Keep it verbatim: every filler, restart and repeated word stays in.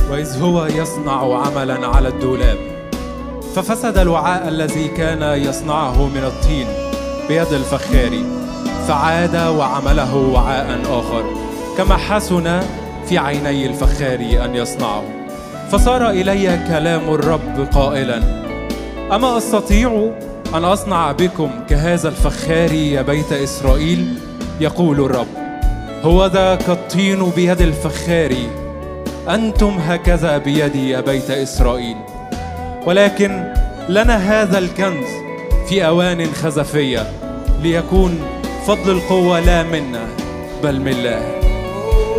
وإذ هو يصنع عملا على الدولاب، ففسد الوعاء الذي كان يصنعه من الطين بيد الفخار، فعاد وعمله وعاء آخر كما حسن في عيني الفخار أن يصنعه. فصار إلي كلام الرب قائلا: أما أستطيع أن أصنع بكم كهذا الفخار يا بيت إسرائيل؟ يقول الرب: هو ذا كالطين بيد الفخار، أنتم هكذا بيدي يا بيت إسرائيل. ولكن لنا هذا الكنز في أوان خزفية، ليكون فضل القوة لا منا بل من الله.